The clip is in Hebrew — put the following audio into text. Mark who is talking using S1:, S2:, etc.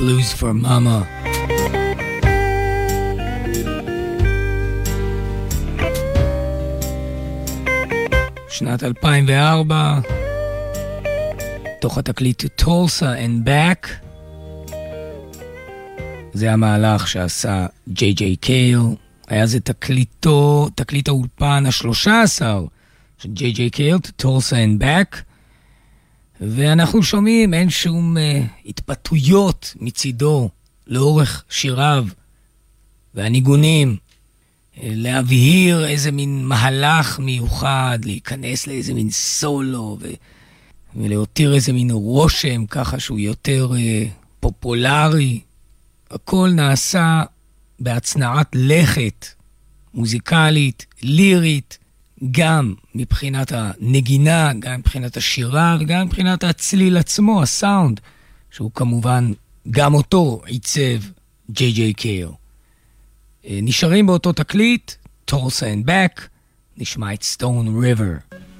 S1: Blues for Mama. שנת 2004, תוך התקליט Tulsa and Back. זה המהלך שעשה ג'יי קייל. היה זה תקליט האולפן ה-13 של ג'יי קייל, Tulsa and Back. ואנחנו שומעים, אין שום התפתויות מצידו לאורך שיריו והניגונים, להבהיר איזה מין מהלך מיוחד, להיכנס לאיזה מין סולו ולהותיר איזה מין רושם ככה שהוא יותר פופולרי. הכל נעשה בהצנעת לכת, מוזיקלית, לירית, גם מבחינת הנגינה, גם מבחינת השירה וגם מבחינת הצליל עצמו, הסאונד, שהוא כמובן גם אותו עיצב ג'יי קייל. נשארים באותו תקליט, Tulsa and Back, נשמע את Stone River.